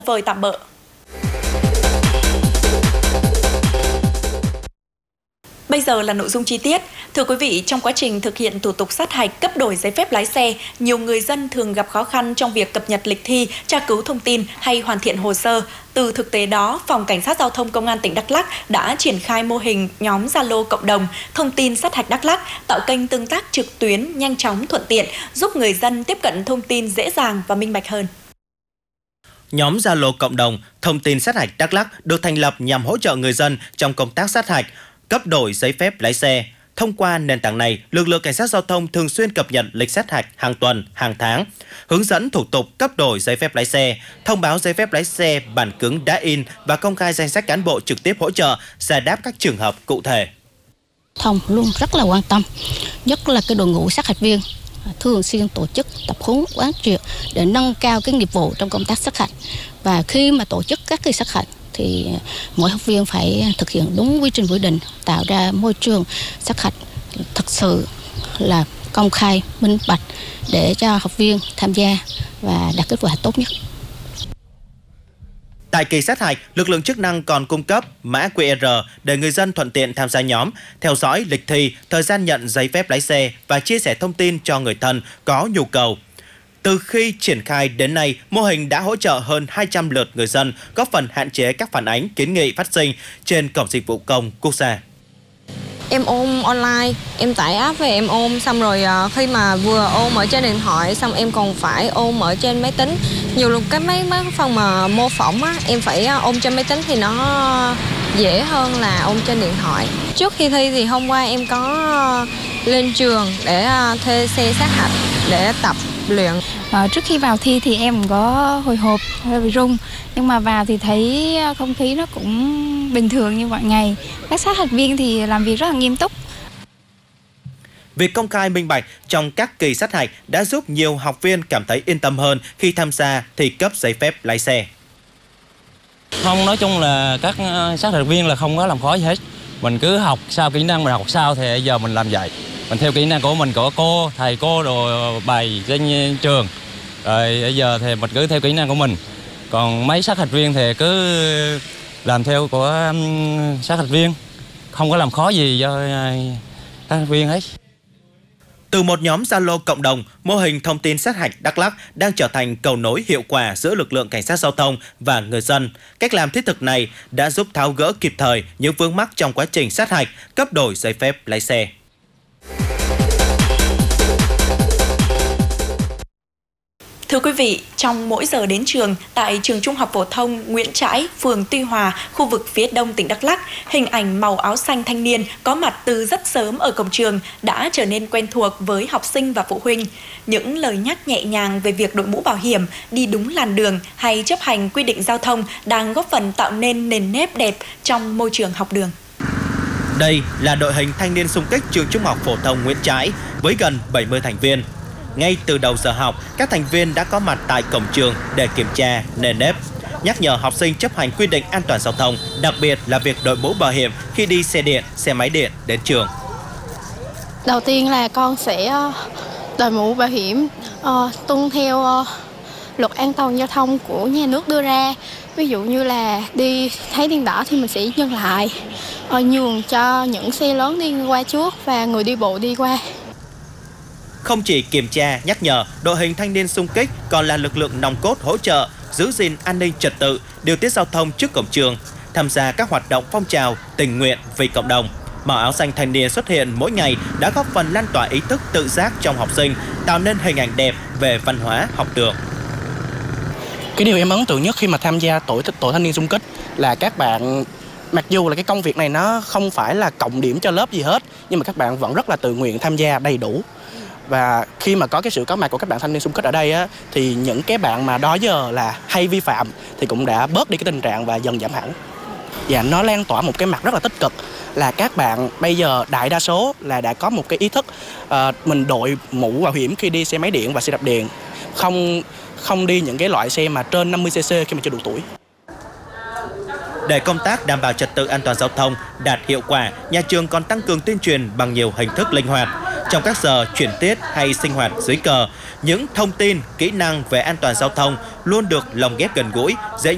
vời tạm bợ. Bây giờ là nội dung chi tiết. Thưa quý vị, trong quá trình thực hiện thủ tục sát hạch cấp đổi giấy phép lái xe, nhiều người dân thường gặp khó khăn trong việc cập nhật lịch thi, tra cứu thông tin hay hoàn thiện hồ sơ. Từ thực tế đó, Phòng Cảnh sát Giao thông Công an tỉnh Đắk Lắk đã triển khai mô hình nhóm Zalo cộng đồng thông tin sát hạch Đắk Lắk, tạo kênh tương tác trực tuyến nhanh chóng thuận tiện, giúp người dân tiếp cận thông tin dễ dàng và minh bạch hơn. Nhóm Zalo cộng đồng thông tin sát hạch Đắk Lắk được thành lập nhằm hỗ trợ người dân trong công tác sát hạch, cấp đổi giấy phép lái xe. Thông qua nền tảng này, lực lượng cảnh sát giao thông thường xuyên cập nhật lịch sát hạch hàng tuần, hàng tháng, hướng dẫn thủ tục cấp đổi giấy phép lái xe, thông báo giấy phép lái xe bản cứng đã in và công khai danh sách cán bộ trực tiếp hỗ trợ giải đáp các trường hợp cụ thể. Thông luôn rất là quan tâm, nhất là cái đội ngũ sát hạch viên thường xuyên tổ chức tập huấn quán triệt để nâng cao cái nghiệp vụ trong công tác sát hạch. Và khi mà tổ chức các kỳ sát hạch thì mỗi học viên phải thực hiện đúng quy trình quy định, tạo ra môi trường sát hạch thật sự là công khai, minh bạch để cho học viên tham gia và đạt kết quả tốt nhất. Tại kỳ sát hạch, lực lượng chức năng còn cung cấp mã QR để người dân thuận tiện tham gia nhóm, theo dõi lịch thi, thời gian nhận giấy phép lái xe và chia sẻ thông tin cho người thân có nhu cầu. Từ khi triển khai đến nay, mô hình đã hỗ trợ hơn 200 lượt người dân, góp phần hạn chế các phản ánh kiến nghị phát sinh trên Cổng Dịch vụ Công Quốc gia. Em ôn online, em tải app về em ôn, xong rồi khi mà vừa ôn ở trên điện thoại, xong em còn phải ôn ở trên máy tính. Nhiều lúc cái mấy phần mà mô phỏng á, em phải ôn trên máy tính thì nó dễ hơn là ôn trên điện thoại. Trước khi thi thì hôm qua em có lên trường để thuê xe sát hạch để tập luyện. Trước khi vào thi thì em có hồi hộp, hơi bị run, nhưng mà vào thì thấy không khí nó cũng bình thường như mọi ngày. Các sát hạch viên thì làm việc rất là nghiêm túc. Việc công khai minh bạch trong các kỳ sát hạch đã giúp nhiều học viên cảm thấy yên tâm hơn khi tham gia thi cấp giấy phép lái xe. Không, nói chung là các sát hạch viên là không có làm khó gì hết. Mình cứ học sao kỹ năng, mình học sao thì giờ mình làm vậy. Mình theo kỹ năng của mình, của cô, thầy cô rồi bày trên trường. Rồi bây giờ thì mình cứ theo kỹ năng của mình. Còn mấy sát hạch viên thì cứ làm theo của sát hạch viên. Không có làm khó gì cho sát hạch viên hết. Từ một nhóm Zalo cộng đồng, mô hình thông tin sát hạch Đắk Lắk đang trở thành cầu nối hiệu quả giữa lực lượng cảnh sát giao thông và người dân. Cách làm thiết thực này đã giúp tháo gỡ kịp thời những vướng mắc trong quá trình sát hạch, cấp đổi giấy phép lái xe. Thưa quý vị, trong mỗi giờ đến trường, tại trường Trung học phổ thông Nguyễn Trãi, phường Tuy Hòa, khu vực phía đông tỉnh Đắk Lắk, hình ảnh màu áo xanh thanh niên có mặt từ rất sớm ở cổng trường đã trở nên quen thuộc với học sinh và phụ huynh. Những lời nhắc nhẹ nhàng về việc đội mũ bảo hiểm, đi đúng làn đường hay chấp hành quy định giao thông đang góp phần tạo nên nền nếp đẹp trong môi trường học đường. Đây là đội hình thanh niên xung kích trường Trung học phổ thông Nguyễn Trãi với gần 70 thành viên. Ngay từ đầu giờ học, các thành viên đã có mặt tại cổng trường để kiểm tra nền nếp, nhắc nhở học sinh chấp hành quy định an toàn giao thông, đặc biệt là việc đội mũ bảo hiểm khi đi xe điện, xe máy điện đến trường. Đầu tiên là con sẽ đội mũ bảo hiểm, tuân theo luật an toàn giao thông của nhà nước đưa ra. Ví dụ như là đi thấy đèn đỏ thì mình sẽ dừng lại, nhường cho những xe lớn đi qua trước và người đi bộ đi qua. Không chỉ kiểm tra, nhắc nhở, đội hình thanh niên xung kích còn là lực lượng nòng cốt hỗ trợ, giữ gìn an ninh trật tự, điều tiết giao thông trước cổng trường, tham gia các hoạt động phong trào, tình nguyện vì cộng đồng. Màu áo xanh thanh niên xuất hiện mỗi ngày đã góp phần lan tỏa ý thức tự giác trong học sinh, tạo nên hình ảnh đẹp về văn hóa học đường. Cái điều em ấn tượng nhất khi mà tham gia tổ thanh niên xung kích là các bạn, mặc dù là cái công việc này nó không phải là cộng điểm cho lớp gì hết, nhưng mà các bạn vẫn rất là tự nguyện tham gia đầy đủ. Và khi mà có cái sự có mặt của các bạn thanh niên xung kích ở đây á, thì những cái bạn mà đó giờ là hay vi phạm thì cũng đã bớt đi cái tình trạng và dần giảm hẳn. Và nó lan tỏa một cái mặt rất là tích cực là các bạn bây giờ đại đa số là đã có một cái ý thức mình đội mũ bảo hiểm khi đi xe máy điện và xe đạp điện, không đi những cái loại xe mà trên 50cc khi mà chưa đủ tuổi. Để công tác đảm bảo trật tự an toàn giao thông đạt hiệu quả, nhà trường còn tăng cường tuyên truyền bằng nhiều hình thức linh hoạt. Trong các giờ chuyển tiết hay sinh hoạt dưới cờ, những thông tin, kỹ năng về an toàn giao thông luôn được lồng ghép gần gũi, dễ